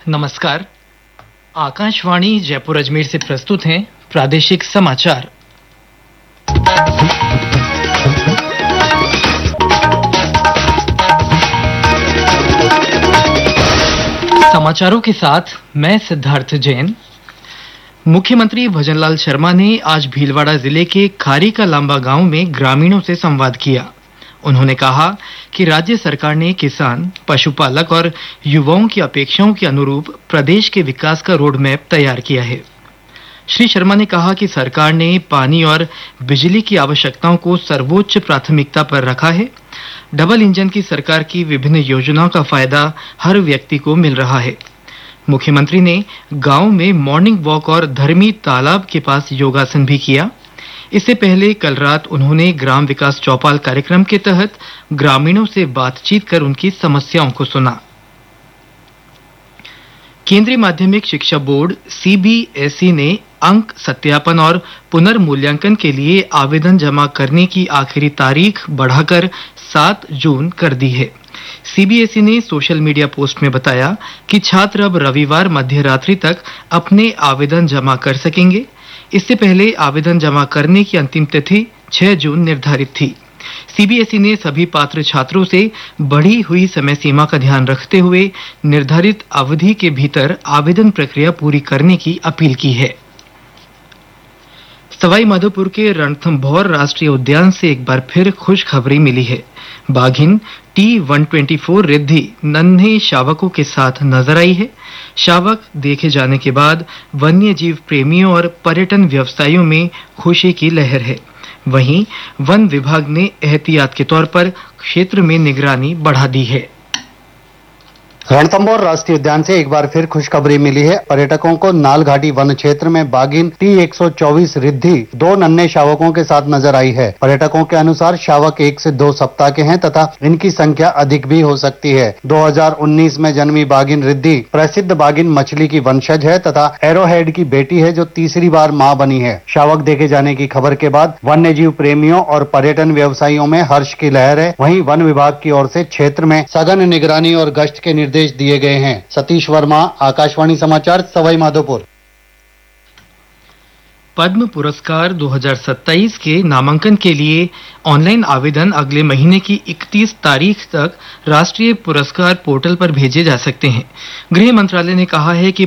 नमस्कार। आकाशवाणी जयपुर अजमेर से प्रस्तुत हैं प्रादेशिक समाचार। समाचारों के साथ मैं सिद्धार्थ जैन। मुख्यमंत्री भजनलाल शर्मा ने आज भीलवाड़ा जिले के खारी का लांबा गांव में ग्रामीणों से संवाद किया। उन्होंने कहा कि राज्य सरकार ने किसान, पशुपालक और युवाओं की अपेक्षाओं के अनुरूप प्रदेश के विकास का रोड मैप तैयार किया है। श्री शर्मा ने कहा कि सरकार ने पानी और बिजली की आवश्यकताओं को सर्वोच्च प्राथमिकता पर रखा है। डबल इंजन की सरकार की विभिन्न योजनाओं का फायदा हर व्यक्ति को मिल रहा है। मुख्यमंत्री ने गांव में मॉर्निंग वॉक और धर्मी तालाब के पास योगासन भी किया। इससे पहले कल रात उन्होंने ग्राम विकास चौपाल कार्यक्रम के तहत ग्रामीणों से बातचीत कर उनकी समस्याओं को सुना। केंद्रीय माध्यमिक शिक्षा बोर्ड सीबीएसई ने अंक सत्यापन और पुनर्मूल्यांकन के लिए आवेदन जमा करने की आखिरी तारीख बढ़ाकर 7 जून कर दी है। सीबीएसई ने सोशल मीडिया पोस्ट में बताया कि छात्र अब रविवार मध्य रात्रि तक अपने आवेदन जमा कर सकेंगे। इससे पहले आवेदन जमा करने की अंतिम तिथि 6 जून निर्धारित थी। सीबीएसई ने सभी पात्र छात्रों से बढ़ी हुई समय सीमा का ध्यान रखते हुए निर्धारित अवधि के भीतर आवेदन प्रक्रिया पूरी करने की अपील की है। सवाई माधोपुर के रणथंभौर राष्ट्रीय उद्यान से एक बार फिर खुशखबरी मिली है। बाघिन T124 रिद्धि नन्हे शावकों के साथ नजर आई है। शावक देखे जाने के बाद वन्य जीव प्रेमियों और पर्यटन व्यवसायियों में खुशी की लहर है। वहीं वन विभाग ने एहतियात के तौर पर क्षेत्र में निगरानी बढ़ा दी है। रणथंभौर राष्ट्रीय उद्यान से एक बार फिर खुशखबरी मिली है। पर्यटकों को नालघाटी वन क्षेत्र में बाघिन T124 रिद्धि 2 नन्हे शावकों के साथ नजर आई है। पर्यटकों के अनुसार शावक 1 से 2 सप्ताह के हैं तथा इनकी संख्या अधिक भी हो सकती है। 2019 में जन्मी बाघिन रिद्धि प्रसिद्ध बाघिन मछली की वंशज है तथा एरोहेड की बेटी है, जो तीसरी बार मां बनी है। शावक देखे जाने की खबर के बाद वन्य जीव प्रेमियों और पर्यटन व्यवसायियों में हर्ष की लहर है। वहीं वन विभाग की ओर से क्षेत्र में सघन निगरानी और गश्त के निर्देश दिए गए हैं। सतीश वर्मा, आकाशवाणी समाचार, सवाई माधोपुर। पद्म पुरस्कार 2027 के नामांकन के लिए ऑनलाइन आवेदन अगले महीने की 31 तारीख तक राष्ट्रीय पुरस्कार पोर्टल पर भेजे जा सकते हैं। गृह मंत्रालय ने कहा है कि